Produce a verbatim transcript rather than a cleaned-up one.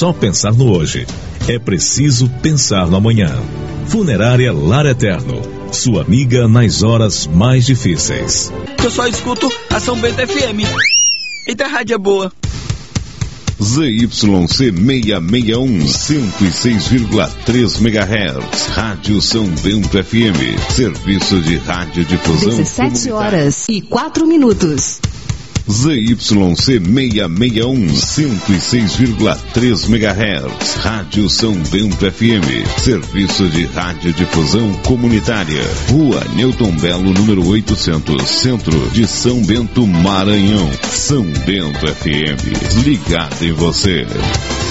só pensar no hoje. É preciso pensar no amanhã. Funerária Lar Eterno, sua amiga nas horas mais difíceis. Eu só escuto a São Bento F M. Eita, rádio é boa. Z Y C seiscentos e sessenta e um, cento e seis vírgula três megahertz. Rádio São Bento F M. Serviço de radiodifusão. dezessete horas e quatro minutos. Z Y C seiscentos e sessenta e um, cento e seis vírgula três megahertz. Rádio São Bento F M. Serviço de radiodifusão comunitária. Rua Newton Belo, número oitocentos, Centro de São Bento, Maranhão. São Bento F M. Ligado em você.